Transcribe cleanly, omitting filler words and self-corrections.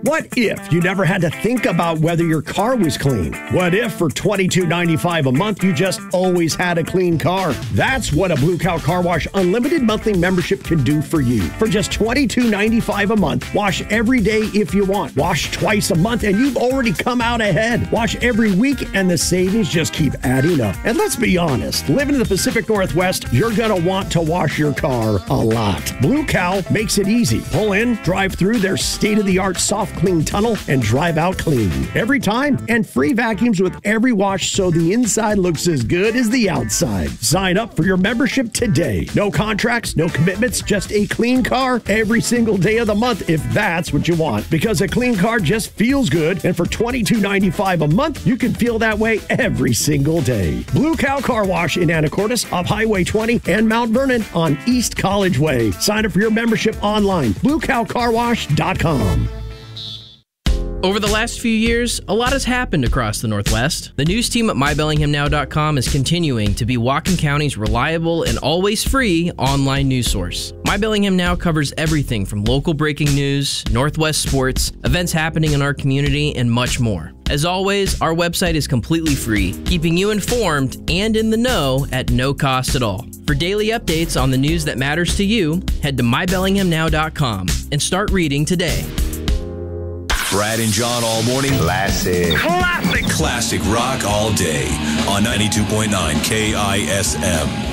What if you never had to think about whether your car was clean? What if for $22.95 a month you just always had a clean car? That's what a Blue Cow Car Wash Unlimited monthly membership can do for you. For just $22.95 a month, wash every day if you want. Wash twice a month and you've already come out ahead. Wash every week and the savings just keep adding up. And let's be honest, living in the Pacific Northwest, you're going to want to wash your car a lot. Blue Cow makes it easy. Pull in, drive through their state-of-the-art soft clean tunnel and drive out clean every time, and free vacuums with every wash so the inside looks as good as the outside. Sign up for your membership today. No contracts, no commitments, just a clean car every single day of the month if that's what you want. Because a clean car just feels good, and for $22.95 a month, you can feel that way every single day. Blue Cow Car Wash in Anacortes off Highway 20 and Mount Vernon on East College Way. Sign up for your membership online, bluecowcarwash.com. Over the last few years, a lot has happened across the Northwest. The news team at MyBellinghamNow.com is continuing to be Whatcom County's reliable and always free online news source. My Bellingham Now covers everything from local breaking news, Northwest sports, events happening in our community, and much more. As always, our website is completely free, keeping you informed and in the know at no cost at all. For daily updates on the news that matters to you, head to MyBellinghamNow.com and start reading today. Brad and John all morning. Classic Rock all day on 92.9 KISM.